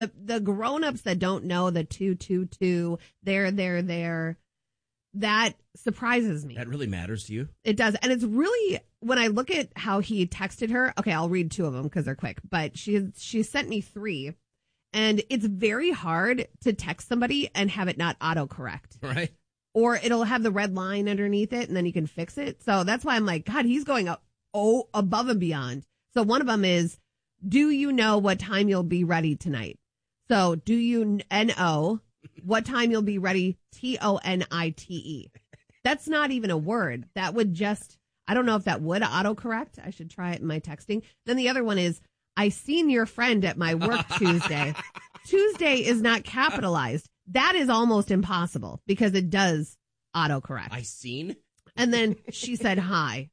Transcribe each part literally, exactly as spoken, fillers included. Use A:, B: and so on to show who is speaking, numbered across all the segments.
A: The, the grown-ups that don't know the two two two, there, there, there, that surprises me.
B: That really matters to you?
A: It does. And it's really, when I look at how he texted her, okay, I'll read two of them because they're quick, but she she sent me three. And it's very hard to text somebody and have it not autocorrect.
B: Right.
A: Or it'll have the red line underneath it and then you can fix it. So that's why I'm like, God, he's going up, oh, above and beyond. So one of them is, do you know what time you'll be ready tonight? So do you know what time you'll be ready? T O N I T E. That's not even a word. That would just, I don't know if that would autocorrect. I should try it in my texting. Then the other one is, I seen your friend at my work Tuesday. Tuesday is not capitalized. That is almost impossible because it does autocorrect.
B: I seen.
A: And then she said hi.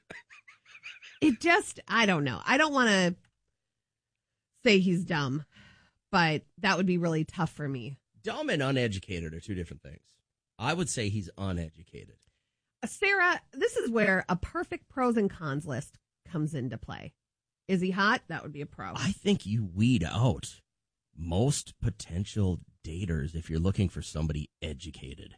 A: It just, I don't know. I don't want to say he's dumb, but that would be really tough for me.
B: Dumb and uneducated are two different things. I would say he's uneducated.
A: Uh, Sarah, this is where a perfect pros and cons list comes into play. Is he hot? That would be a pro.
B: I think you weed out most potential daters if you're looking for somebody educated.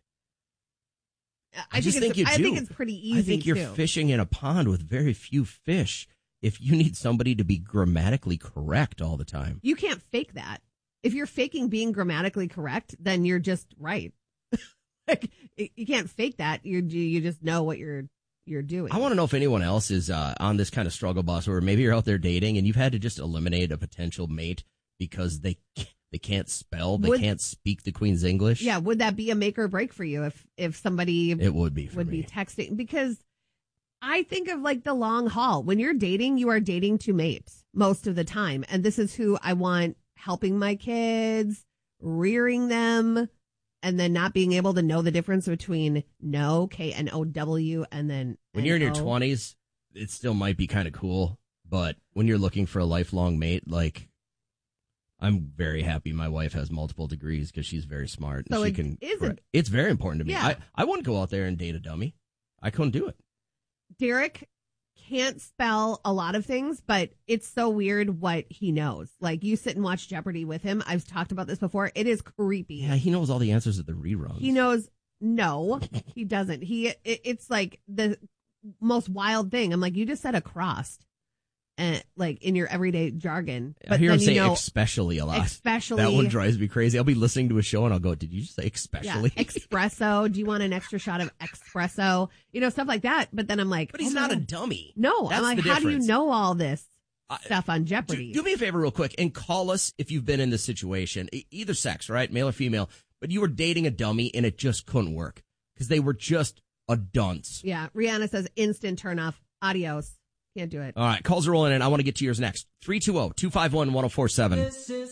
A: I,
B: I just
A: think,
B: think
A: it's,
B: you
A: I
B: do.
A: think it's pretty easy,
B: I think you're
A: too.
B: fishing in a pond with very few fish if you need somebody to be grammatically correct all the time.
A: You can't fake that. If you're faking being grammatically correct, then you're just right. Like, you can't fake that. You you just know what you're you're doing.
B: I want to know if anyone else is uh, on this kind of struggle bus, or maybe you're out there dating and you've had to just eliminate a potential mate because they they can't spell, they
A: would,
B: can't speak the Queen's English.
A: Yeah, would that be a make or break for you if if somebody
B: it would be for
A: would
B: me.
A: be texting? Because I think of like the long haul. When you're dating, you are dating to mate most of the time, and this is who I want helping my kids, rearing them. And then not being able to know the difference between no, K N O W, and then
B: when you're in your twenties, it still might be kind of cool. But when you're looking for a lifelong mate, like, I'm very happy my wife has multiple degrees because she's very smart. And
A: so
B: she
A: it
B: can.
A: is a,
B: it's very important to me.
A: Yeah.
B: I, I wouldn't go out there and date a dummy. I couldn't do it.
A: Derek can't spell a lot of things, but it's so weird what he knows. Like, you sit and watch Jeopardy with him. I've talked about this before. It is creepy.
B: Yeah, he knows all the answers to the reruns.
A: He knows. No, he doesn't. He. It, it's like the most wild thing. I'm like, you just said across, and like in your everyday jargon.
B: But I hear him say you know, especially a lot.
A: Especially.
B: That one drives me crazy. I'll be listening to a show and I'll go, did you just say especially?
A: Yeah. Espresso. Do you want an extra shot of espresso? You know, stuff like that. But then I'm like,
B: but he's
A: oh,
B: not
A: no.
B: a dummy.
A: No.
B: That's
A: I'm like,
B: the
A: how
B: difference.
A: do you know all this stuff on Jeopardy?
B: Do, do me a favor real quick and call us if you've been in this situation, either sex, right? Male or female. But you were dating a dummy and it just couldn't work because they were just a dunce.
A: Yeah. Rihanna says instant turn off. Adios. Can't do it.
B: All right. Calls are rolling in. I want to get to yours next. three two zero, two five one, one zero four seven.